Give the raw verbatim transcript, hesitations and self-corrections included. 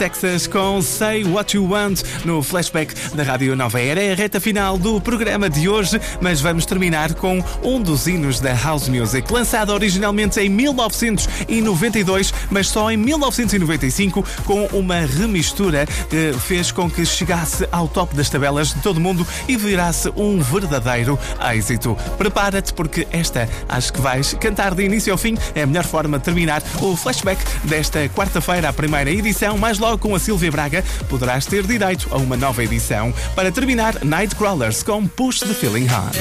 Texas com Say What You Want no flashback da Rádio Nova Era. É a reta final do programa de hoje, mas vamos terminar com um dos hinos da House Music, lançado originalmente em mil novecentos e noventa e dois, mas só em mil novecentos e noventa e cinco, com uma remistura que fez com que chegasse ao top das tabelas de todo o mundo e virasse um verdadeiro êxito. Prepara-te, porque esta acho que vais cantar de início ao fim. É a melhor forma de terminar o flashback desta quarta-feira, a primeira edição. Mais logo, com a Silvia Braga, poderás ter direito a uma nova edição. Para terminar, Nightcrawlers com Push the Feeling Hard.